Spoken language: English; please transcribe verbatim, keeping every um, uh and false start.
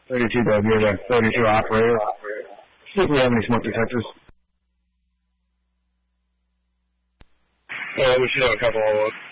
thirty-two W, the thirty-two operator. See if we have any smoke detectors. Uh, we should have a couple of those.